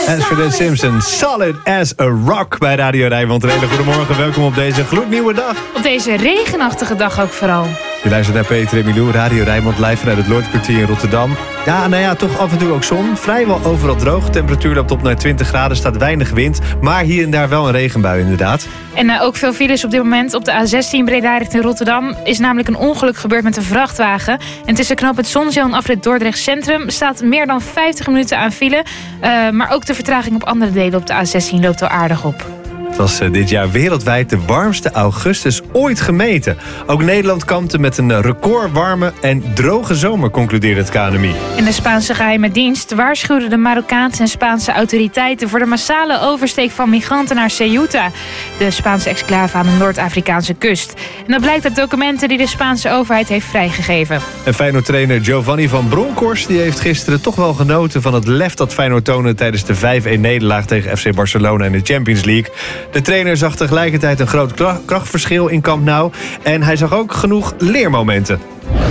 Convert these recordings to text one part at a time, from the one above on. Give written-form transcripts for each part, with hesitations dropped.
Ashford & Simpson, Solid as a Rock bij Radio Rijnmond. Een hele goedemorgen, welkom op deze gloednieuwe dag. Op deze regenachtige dag ook vooral. Je luistert naar Peter en Milou, Radio Rijnmond, live vanuit het Lordkwartier in Rotterdam. Ja, toch af en toe ook zon. Vrijwel overal droog. De temperatuur loopt op naar 20 graden, staat weinig wind. Maar hier en daar wel een regenbui inderdaad. En ook veel files op dit moment op de A16 Breda richting Rotterdam. Is namelijk een ongeluk gebeurd met een vrachtwagen. En tussen knooppunt Zonzeel en afrit Dordrecht Centrum staat meer dan 50 minuten aan file. Maar ook de vertraging op andere delen op de A16 loopt al aardig op. Het was dit jaar wereldwijd de warmste augustus ooit gemeten. Ook Nederland kampte met een recordwarme en droge zomer, concludeerde het KNMI. En de Spaanse geheime dienst waarschuwde de Marokkaanse en Spaanse autoriteiten voor de massale oversteek van migranten naar Ceuta, de Spaanse exclave aan de Noord-Afrikaanse kust. En dat blijkt uit documenten die de Spaanse overheid heeft vrijgegeven. En Feyenoord-trainer Giovanni van Bronckhorst die heeft gisteren toch wel genoten van het lef dat Feyenoord toonde tijdens de 5-1-nederlaag tegen FC Barcelona in de Champions League. De trainer zag tegelijkertijd een groot krachtverschil in Camp Nou. En hij zag ook genoeg leermomenten.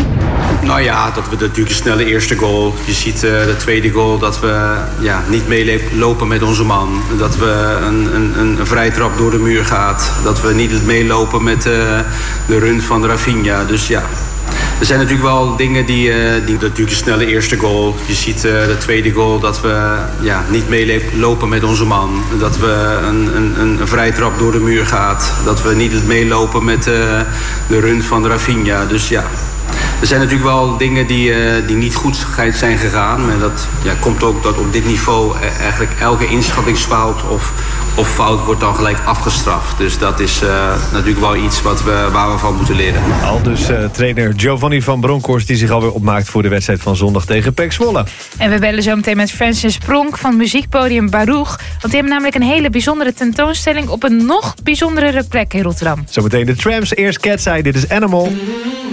Nou ja, dat we natuurlijk een snelle eerste goal. Je ziet de tweede goal dat we niet meelopen met onze man. Dat we een vrije trap door de muur gaat. Dat we niet meelopen met de run van Rafinha. Dus ja, er zijn natuurlijk wel dingen die natuurlijk een snelle eerste goal. Je ziet de tweede goal dat we niet meelopen met onze man. Dat we een vrije trap door de muur gaat. Dat we niet meelopen met de run van Rafinha. Dus ja, er zijn natuurlijk wel dingen die niet goed zijn gegaan. Maar dat komt ook dat op dit niveau eigenlijk elke inschattingsfout of fout wordt dan gelijk afgestraft. Dus dat is natuurlijk wel iets waar we van moeten leren. Al dus trainer Giovanni van Bronckhorst die zich alweer opmaakt voor de wedstrijd van zondag tegen PEC Zwolle. En we bellen zo meteen met Francis Pronk van muziekpodium Baruch. Want die hebben namelijk een hele bijzondere tentoonstelling op een nog bijzondere plek in Rotterdam. Zometeen de Tramps, eerst Cat's Eye, dit is Animal.